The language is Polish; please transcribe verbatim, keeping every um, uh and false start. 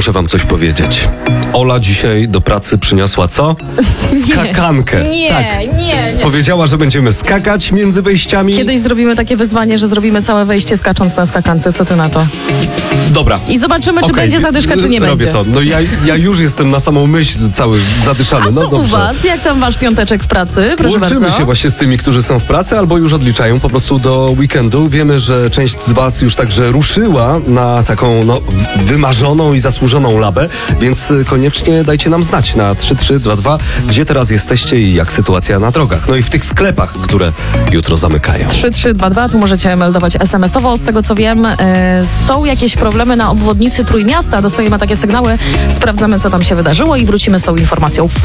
muszę wam coś powiedzieć. Ola dzisiaj do pracy przyniosła co? Skakankę. Nie, tak. nie, nie. Powiedziała, że będziemy skakać między wejściami. Kiedyś zrobimy takie wyzwanie, że zrobimy całe wejście skacząc na skakance. Co ty na to? Dobra. I zobaczymy, czy Okej, będzie zadyszka, czy nie robię będzie. to. No ja, ja już jestem na samą myśl cały zadyszany. A no co u dobrze. was? Jak tam wasz piąteczek w pracy? Proszę Łączymy bardzo. się właśnie z tymi, którzy są w pracy albo już odliczają po prostu do weekendu. Wiemy, że część z was już także ruszyła na taką no, wymarzoną i zasłużoną labę, więc y, koniecznie dajcie nam znać na trzy trzy dwa dwa, gdzie teraz jesteście i jak sytuacja na drogach. No i w tych sklepach, które jutro zamykają. trzy trzy dwa dwa, tu możecie meldować es em esowo. Z tego co wiem, e, są jakieś problemy na obwodnicy Trójmiasta. Dostajemy takie sygnały. Sprawdzamy, co tam się wydarzyło i wrócimy z tą informacją.